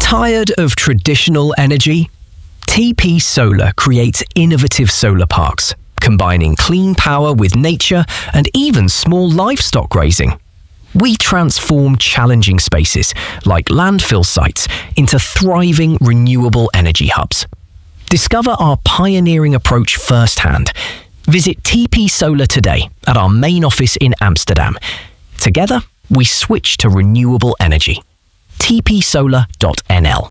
Tired of traditional energy? TP Solar creates innovative solar parks, combining clean power with nature and even small livestock grazing. We transform challenging spaces, like landfill sites, into thriving renewable energy hubs. Discover our pioneering approach firsthand. Visit TP Solar today at our main office in Amsterdam. Together, we switch to renewable energy. tpsolar.nl.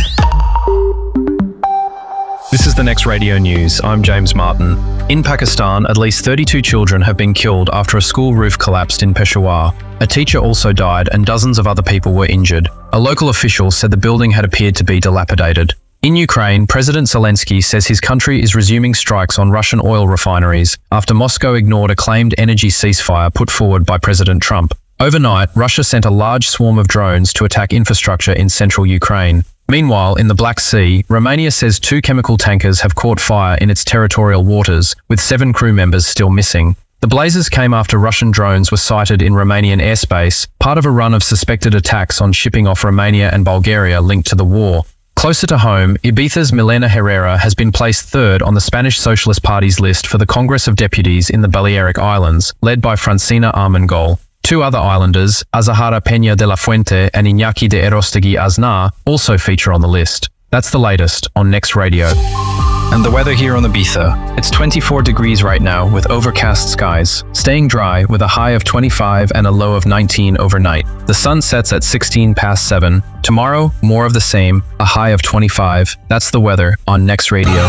This is the Next Radio News. I'm James Martin. In Pakistan, at least 32 children have been killed after a school roof collapsed in Peshawar. A teacher also died and dozens of other people were injured. A local official said the building had appeared to be dilapidated. In Ukraine, President Zelensky says his country is resuming strikes on Russian oil refineries after Moscow ignored a claimed energy ceasefire put forward by President Trump. Overnight, Russia sent a large swarm of drones to attack infrastructure in central Ukraine. Meanwhile, in the Black Sea, Romania says 2 chemical tankers have caught fire in its territorial waters, with 7 crew members still missing. The blazes came after Russian drones were sighted in Romanian airspace, part of a run of suspected attacks on shipping off Romania and Bulgaria linked to the war. Closer to home, Ibiza's Milena Herrera has been placed 3rd on the Spanish Socialist Party's list for the Congress of Deputies in the Balearic Islands, led by Francina Armengol. 2 other islanders, Azahara Peña de la Fuente and Iñaki de Erostegui Aznar, also feature on the list. That's the latest on Next Radio. And the weather here on Ibiza. It's 24 degrees right now with overcast skies, staying dry with a high of 25 and a low of 19 overnight. The sun sets at 16 past 7. Tomorrow, more of the same, a high of 25. That's the weather on Next Radio.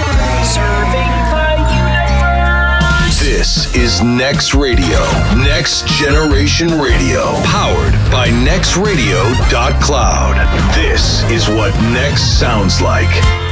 This is Next Radio, Next Generation Radio, powered by nextradio.cloud. This is what Next sounds like.